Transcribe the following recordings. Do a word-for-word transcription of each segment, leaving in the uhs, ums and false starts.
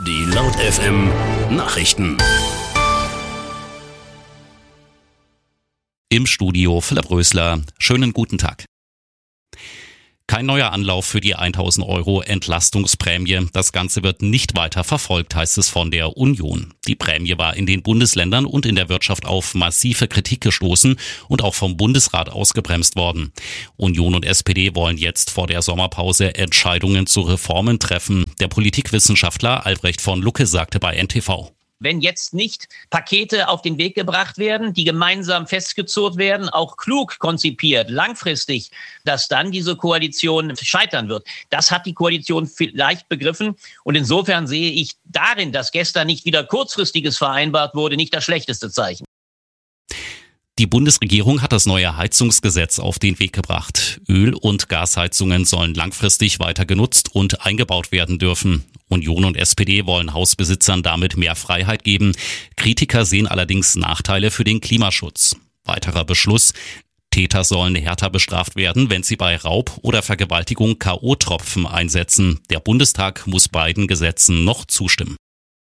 Die Laut F M Nachrichten. Im Studio Philipp Rösler. Schönen guten Tag. Kein neuer Anlauf für die tausend Euro Entlastungsprämie. Das Ganze wird nicht weiter verfolgt, heißt es von der Union. Die Prämie war in den Bundesländern und in der Wirtschaft auf massive Kritik gestoßen und auch vom Bundesrat ausgebremst worden. Union und S P D wollen jetzt vor der Sommerpause Entscheidungen zu Reformen treffen. Der Politikwissenschaftler Albrecht von Lucke sagte bei N T V: Wenn jetzt nicht Pakete auf den Weg gebracht werden, die gemeinsam festgezurrt werden, auch klug konzipiert, langfristig, dass dann diese Koalition scheitern wird. Das hat die Koalition vielleicht begriffen. Und insofern sehe ich darin, dass gestern nicht wieder Kurzfristiges vereinbart wurde, nicht das schlechteste Zeichen. Die Bundesregierung hat das neue Heizungsgesetz auf den Weg gebracht. Öl- und Gasheizungen sollen langfristig weiter genutzt und eingebaut werden dürfen. Union und S P D wollen Hausbesitzern damit mehr Freiheit geben. Kritiker sehen allerdings Nachteile für den Klimaschutz. Weiterer Beschluss: Täter sollen härter bestraft werden, wenn sie bei Raub oder Vergewaltigung K O-Tropfen einsetzen. Der Bundestag muss beiden Gesetzen noch zustimmen.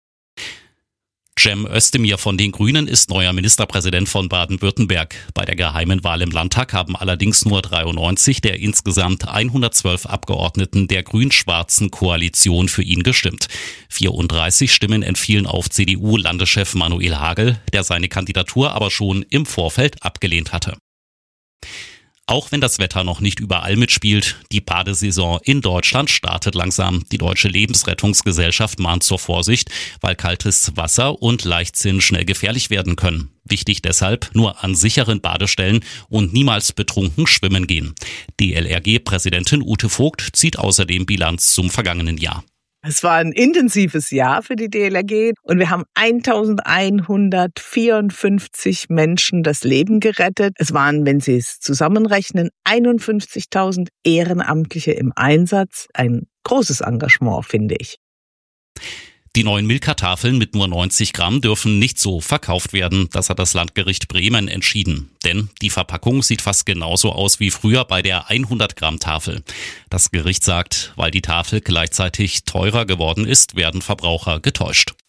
Cem Özdemir von den Grünen ist neuer Ministerpräsident von Baden-Württemberg. Bei der geheimen Wahl im Landtag haben allerdings nur dreiundneunzig der insgesamt hundertzwölf Abgeordneten der grün-schwarzen Koalition für ihn gestimmt. vierunddreißig Stimmen entfielen auf C D U-Landeschef Manuel Hagel, der seine Kandidatur aber schon im Vorfeld abgelehnt hatte. Auch wenn das Wetter noch nicht überall mitspielt, die Badesaison in Deutschland startet langsam. Die Deutsche Lebensrettungsgesellschaft mahnt zur Vorsicht, weil kaltes Wasser und Leichtsinn schnell gefährlich werden können. Wichtig deshalb, nur an sicheren Badestellen und niemals betrunken schwimmen gehen. D L R G-Präsidentin Ute Vogt zieht außerdem Bilanz zum vergangenen Jahr. Es war ein intensives Jahr für die D L R G und wir haben eintausendeinhundertvierundfünfzig Menschen das Leben gerettet. Es waren, wenn Sie es zusammenrechnen, einundfünfzigtausend Ehrenamtliche im Einsatz. Ein großes Engagement, finde ich. Die neuen Milka-Tafeln mit nur neunzig Gramm dürfen nicht so verkauft werden. Das hat das Landgericht Bremen entschieden. Denn die Verpackung sieht fast genauso aus wie früher bei der hundert Gramm Tafel. Das Gericht sagt, weil die Tafel gleichzeitig teurer geworden ist, werden Verbraucher getäuscht.